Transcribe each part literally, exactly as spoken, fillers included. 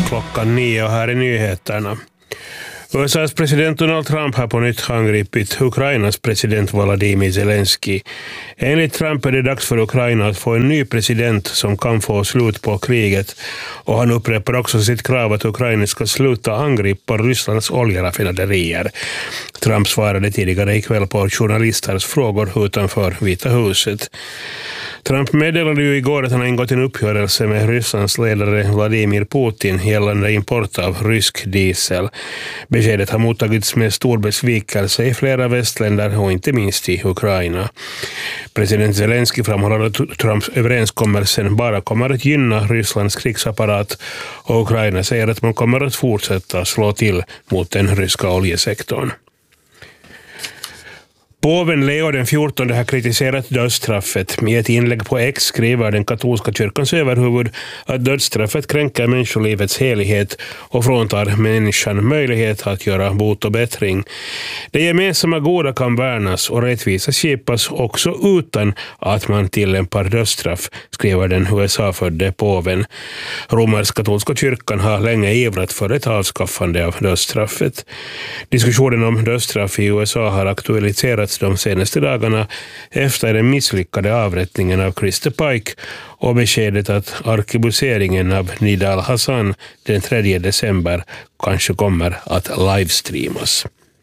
klockan nio och här är nyheterna. U S A:s president Donald Trump har på nytt angripit Ukrainas president Volodymyr Zelensky. Enligt Trump är det dags för Ukraina att få en ny president som kan få slut på kriget, och han upprepar också sitt krav att Ukraina ska sluta angripa Rysslands oljeraffinaderier. Trump svarade tidigare ikväll på journalisters frågor utanför Vita huset. Trump meddelade ju igår att han har ingått en uppgörelse med Rysslands ledare Vladimir Putin gällande import av rysk diesel. Beskedet har mottagits med stor besvikelse i flera västländer och inte minst i Ukraina. President Zelensky framhåller att Trumps överenskommelsen bara kommer att gynna Rysslands krigsapparat, och Ukraina säger att man kommer att fortsätta slå till mot den ryska oljesektorn. Påven Leo den fjortonde har kritiserat dödsstraffet. I ett inlägg på X skriver den katolska kyrkans överhuvud att dödsstraffet kränker människolivets helighet och fråntar människan möjlighet att göra bot och bättring. Det gemensamma goda kan värnas och rättvisa skipas också utan att man tillämpar dödsstraff, skriver den U S A-födde påven. Romersk-katolska kyrkan har länge ivrat för ett avskaffande av dödsstraffet. Diskussionen om dödsstraff i U S A har aktualiserats de senaste dagarna efter den misslyckade avrättningen av Christer Pike och beskedet att arkebuseringen av Nidal Hassan den tredje december kanske kommer att livestreamas.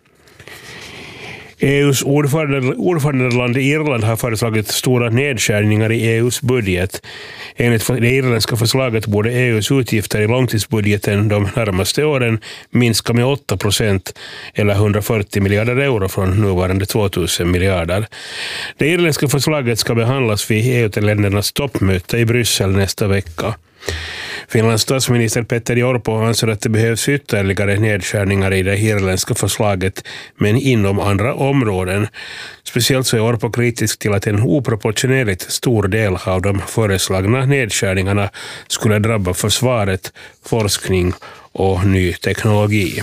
E U:s ordförandeland Irland har föreslagit stora nedskärningar i E U:s budget. Enligt det irländska förslaget borde E U:s utgifter i långtidsbudgeten de närmaste åren minska med åtta procent eller hundrafyrtio miljarder euro från nuvarande tvåtusen miljarder. Det irländska förslaget ska behandlas vid E U-ländernas toppmöte i Bryssel nästa vecka. Finlands statsminister Petteri Orpo anser att det behövs ytterligare nedskärningar i det irländska förslaget, men inom andra områden. Speciellt så är Orpo kritisk till att en oproportionerligt stor del av de föreslagna nedskärningarna skulle drabba försvaret, forskning och ny teknologi.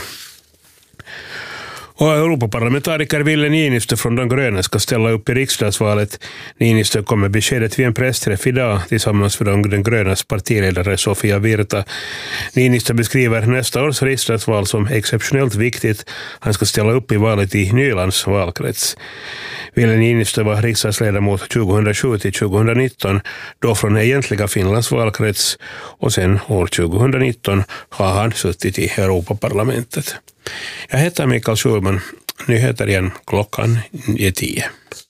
Och Europaparlamentariker Ville Niinistö från De gröna ska ställa upp i riksdagsvalet. Niinistö kommer beskedet vid en pressträff idag tillsammans med De grönas partiledare Sofia Virta. Niinistö beskriver nästa års riksdagsval som exceptionellt viktigt. Han ska ställa upp i valet i Nylands valkrets. Ville Niinistö var riksdagsledamot tjugohundrasju till tjugohundranitton, då från egentliga Finlands valkrets, och sen år tjugohundranitton har han suttit i Europaparlamentet. Jag heter Mikael Schulman. Nyheter igen klockan är tio.